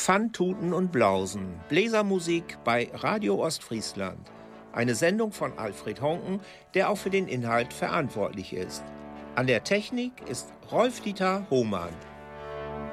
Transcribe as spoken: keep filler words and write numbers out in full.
Pfannentouten und Blausen, Bläsermusik bei Radio Ostfriesland. Eine Sendung von Alfred Honken, der auch für den Inhalt verantwortlich ist. An der Technik ist Rolf-Dieter Hohmann.